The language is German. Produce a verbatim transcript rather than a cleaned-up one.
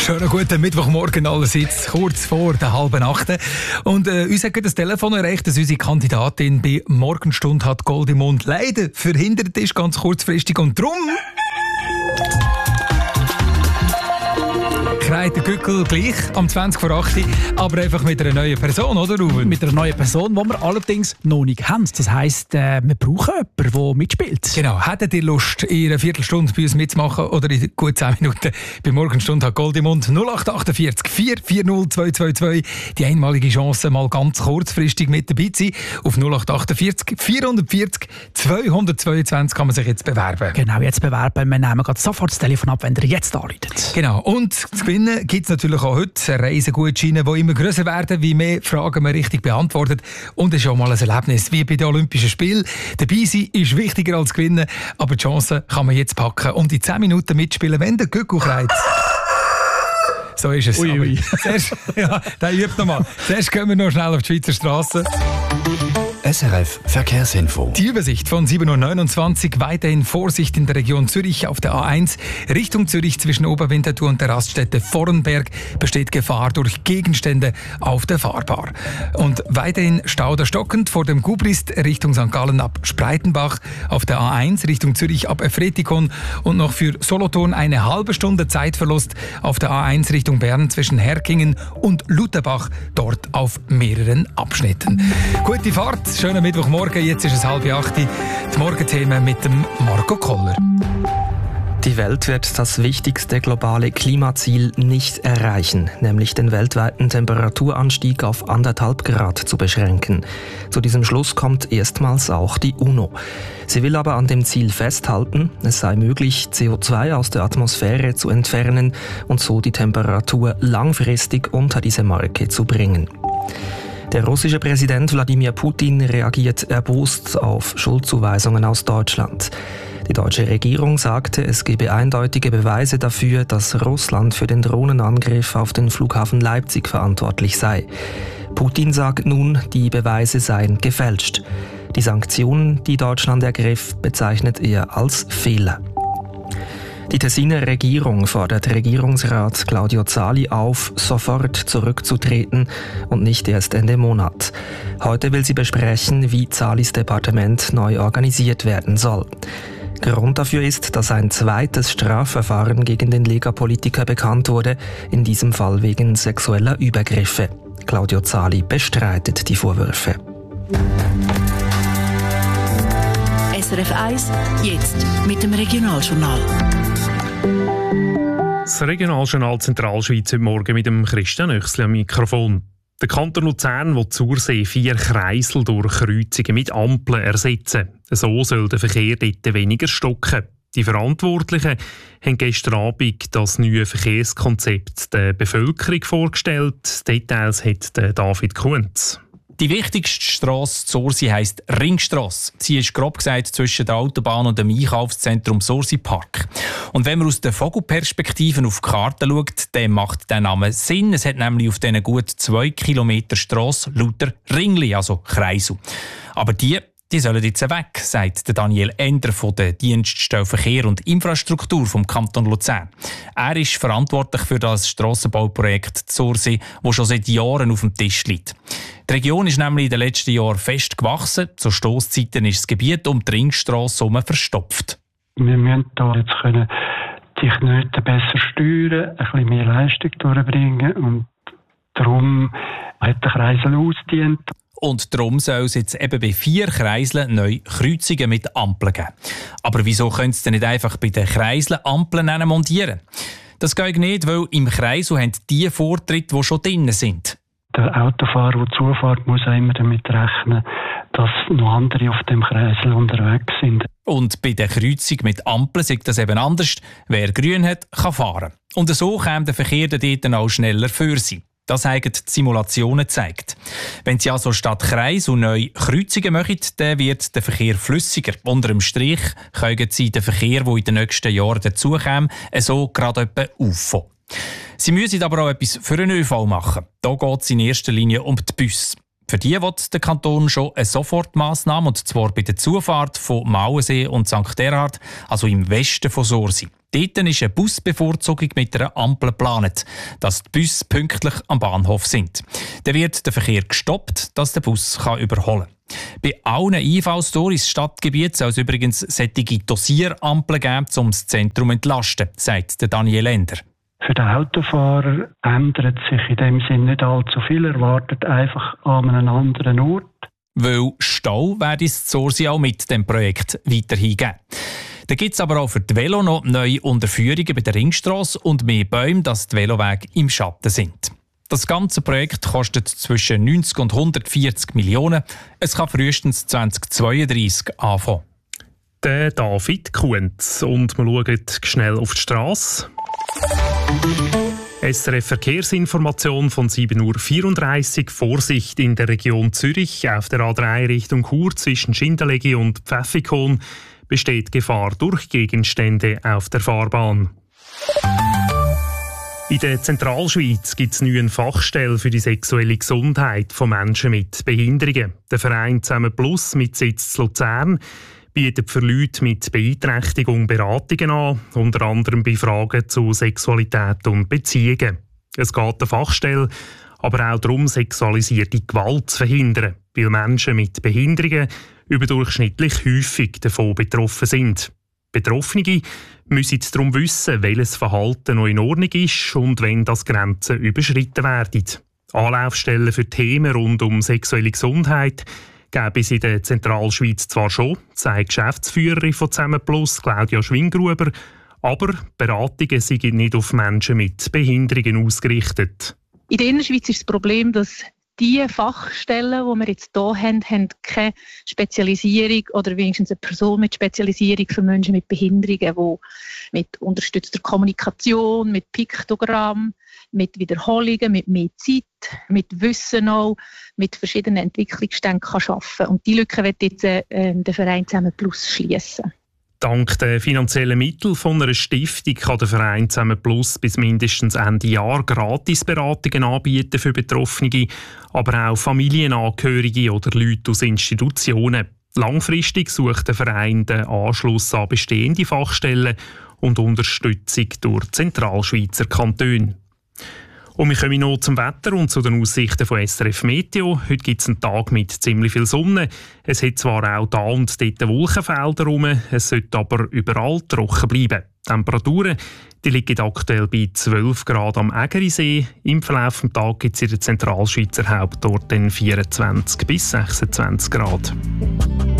Schönen guten Mittwochmorgen allerseits, kurz vor der halben Achte. Und äh, uns hat das Telefon erreicht, dass unsere Kandidatin bei Morgenstund hat Gold im Mund leider verhindert ist, ganz kurzfristig. Und drum kreit der Gückel gleich am zwanzig vor acht, aber einfach mit einer neuen Person, oder Ruben? Mit einer neuen Person, die wir allerdings noch nicht haben. Das heisst, äh, wir brauchen jemanden, der mitspielt. Genau. Hättet ihr Lust, in einer Viertelstunde bei uns mitzumachen oder in gut zehn Minuten bei Morgenstund hat Gold im Mund? null acht acht vier vier vier null zwei zwei zwei. Die einmalige Chance, mal ganz kurzfristig mit dabei zu sein. Auf null acht acht vier vier vier null zweihundertzweiundzwanzig kann man sich jetzt bewerben. Genau, jetzt bewerben. Wir nehmen gerade sofort das Telefon ab, wenn ihr jetzt anruft. Genau. Und zu gewinnen gibt es natürlich auch heute Reisegutscheine, die immer grösser werden, wie mehr Fragen man richtig beantwortet. Und es ist auch mal ein Erlebnis, wie bei den Olympischen Spielen. Dabei sein ist wichtiger als gewinnen, aber die Chance kann man jetzt packen und in zehn Minuten mitspielen, wenn der Gückel kreit. So ist es. Ui, ui. Zuerst, ja, der übt nochmal. Zuerst gehen wir noch schnell auf die Schweizer Straße. S R F Verkehrsinfo. Die Übersicht von sieben Uhr neunundzwanzig. Weiterhin Vorsicht in der Region Zürich auf der A eins. Richtung Zürich zwischen Oberwinterthur und der Raststätte Vorrenberg besteht Gefahr durch Gegenstände auf der Fahrbahn. Und weiterhin Stauder stockend vor dem Gubrist Richtung Sankt Gallen ab Spreitenbach. Auf der A eins Richtung Zürich ab Efretikon. Und noch für Solothurn eine halbe Stunde Zeitverlust auf der A eins Richtung Bern zwischen Herkingen und Lutherbach. Dort auf mehreren Abschnitten. Gute Fahrt. Schönen Mittwochmorgen, jetzt ist es halb acht. Die Morgenthemen mit dem Marco Koller. Die Welt wird das wichtigste globale Klimaziel nicht erreichen, nämlich den weltweiten Temperaturanstieg auf anderthalb Grad zu beschränken. Zu diesem Schluss kommt erstmals auch die UNO. Sie will aber an dem Ziel festhalten, es sei möglich, C O zwei aus der Atmosphäre zu entfernen und so die Temperatur langfristig unter diese Marke zu bringen. Der russische Präsident Wladimir Putin reagiert erbost auf Schuldzuweisungen aus Deutschland. Die deutsche Regierung sagte, es gebe eindeutige Beweise dafür, dass Russland für den Drohnenangriff auf den Flughafen Leipzig verantwortlich sei. Putin sagt nun, die Beweise seien gefälscht. Die Sanktionen, die Deutschland ergriff, bezeichnet er als Fehler. Die Tessiner Regierung fordert Regierungsrat Claudio Zali auf, sofort zurückzutreten und nicht erst Ende Monat. Heute will sie besprechen, wie Zalis Departement neu organisiert werden soll. Grund dafür ist, dass ein zweites Strafverfahren gegen den Lega-Politiker bekannt wurde, in diesem Fall wegen sexueller Übergriffe. Claudio Zali bestreitet die Vorwürfe. S R F eins, jetzt mit dem Regionaljournal. Das Regionaljournal Zentralschweiz heute Morgen mit dem Christian Oechsli am Mikrofon. Der Kanton Luzern will zur See vier Kreisel durch Kreuzungen mit Ampeln ersetzen. So soll der Verkehr dort weniger stocken. Die Verantwortlichen haben gestern Abend das neue Verkehrskonzept der Bevölkerung vorgestellt. Details hat David Kuntz. Die wichtigste Strasse Sursi heisst Ringstrasse. Sie ist grob gesagt zwischen der Autobahn und dem Einkaufszentrum Sursi Park. Und wenn man aus der Vogelperspektive auf die Karte schaut, dann macht der Name Sinn. Es hat nämlich auf diesen gut zwei Kilometer Strasse lauter Ringli, also Kreisel. Aber die Die sollen jetzt weg, sagt Daniel Ender von der Dienststelle Verkehr und Infrastruktur vom Kanton Luzern. Er ist verantwortlich für das Strassenbauprojekt Sursi, das schon seit Jahren auf dem Tisch liegt. Die Region ist nämlich in den letzten Jahren fest gewachsen. Zu Stosszeiten ist das Gebiet um die Ringstrasse herum verstopft. Wir müssen hier jetzt können die Knoten besser steuern, ein bisschen mehr Leistung durchbringen und darum hat der Kreisel ausgedient. Und darum soll es jetzt eben bei vier Kreiseln neu Kreuzungen mit Ampeln geben. Aber wieso können Sie denn nicht einfach bei den Kreiseln Ampeln montieren? Das geht nicht, weil im Kreisel haben die Vortritte, die schon drinnen sind. Der Autofahrer, der zufährt, muss auch immer damit rechnen, dass noch andere auf dem Kreisel unterwegs sind. Und bei der Kreuzung mit Ampeln sieht das eben anders. Wer grün hat, kann fahren. Und so kann der Verkehr dort auch schneller für sein. Das haben die Simulationen gezeigt. Wenn Sie also statt Kreis und neu Kreuzungen machen, dann wird der Verkehr flüssiger. Unter dem Strich können Sie den Verkehr, der in den nächsten Jahren dazukommt, so gerade etwa auffangen. Sie müssen aber auch etwas für den ÖV machen. Da geht es in erster Linie um die Busse. Für die will der Kanton schon eine Sofortmaßnahme, und zwar bei der Zufahrt von Mauensee und Sankt Erhard, also im Westen von Sursi. Dort ist eine Busbevorzugung mit einer Ampel geplant, dass die Busse pünktlich am Bahnhof sind. Dann wird der Verkehr gestoppt, dass der Bus kann überholen kann. Bei allen Einfallstoren ins Stadtgebiet soll es übrigens solche Dosierampeln geben, um das Zentrum zu entlasten, sagt Daniel Ender. Für den Autofahrer ändert sich in dem Sinn nicht allzu viel. Er wartet einfach an einem anderen Ort. Weil Stau werde es Zursi auch mit dem Projekt weiterhin geben. Da gibt es aber auch für die Velo noch neue Unterführungen bei der Ringstrasse und mehr Bäume, dass die Velowege im Schatten sind. Das ganze Projekt kostet zwischen neunzig und hundertvierzig Millionen. Es kann frühestens zweitausendzweiunddreissig anfangen. Der David Kuhns. Und wir schauen schnell auf die Strasse. S R F Verkehrsinformation von sieben Uhr vierunddreißig. Vorsicht in der Region Zürich. Auf der A drei Richtung Chur zwischen Schindellegi und Pfäffikon besteht Gefahr durch Gegenstände auf der Fahrbahn. In der Zentralschweiz gibt es eine Fachstelle für die sexuelle Gesundheit von Menschen mit Behinderungen. Der Verein Zusammen Plus mit Sitz in Luzern bietet für Leute mit Beeinträchtigung Beratungen an, unter anderem bei Fragen zu Sexualität und Beziehungen. Es geht der Fachstelle aber auch darum, sexualisierte Gewalt zu verhindern, weil Menschen mit Behinderungen überdurchschnittlich häufig davon betroffen sind. Betroffene müssen darum wissen, welches Verhalten noch in Ordnung ist und wenn das Grenzen überschritten werden. Anlaufstellen für Themen rund um sexuelle Gesundheit gäbe es in der Zentralschweiz zwar schon, sagt Geschäftsführerin von Zusammen Plus, Claudia Schwingruber, aber Beratungen sind nicht auf Menschen mit Behinderungen ausgerichtet. In der Innerschweiz ist das Problem, dass die Fachstellen, die wir jetzt hier haben, haben keine Spezialisierung oder wenigstens eine Person mit Spezialisierung für Menschen mit Behinderungen, die mit unterstützter Kommunikation, mit Piktogramm, mit Wiederholungen, mit mehr Zeit, mit Wissen auch, mit verschiedenen Entwicklungsständen kann arbeiten. Und die Lücke wird jetzt äh, der Verein Zusammen Plus schließen. Dank der finanziellen Mittel von einer Stiftung kann der Verein Zusammen Plus bis mindestens Ende Jahr Gratisberatungen anbieten für Betroffene, aber auch Familienangehörige oder Leute aus Institutionen. Langfristig sucht der Verein den Anschluss an bestehende Fachstellen und Unterstützung durch Zentralschweizer Kantone. Und wir kommen noch zum Wetter und zu den Aussichten von S R F Meteo. Heute gibt es einen Tag mit ziemlich viel Sonne. Es hat zwar auch da und dort Wolkenfelder rum, es sollte aber überall trocken bleiben. Die Temperaturen die liegen aktuell bei zwölf Grad am Ägerisee. Im Verlauf des Tages gibt es in der Zentralschweizer Hauptort vierundzwanzig bis sechsundzwanzig Grad.